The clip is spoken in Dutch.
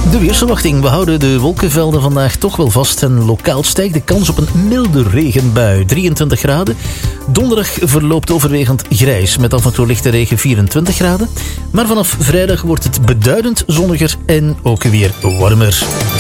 De weersverwachting. We houden de wolkenvelden vandaag toch wel vast en lokaal stijgt de kans op een milde regenbui. 23 graden. Donderdag verloopt overwegend grijs met af en toe lichte regen, 24 graden. Maar vanaf vrijdag wordt het beduidend zonniger en ook weer warmer.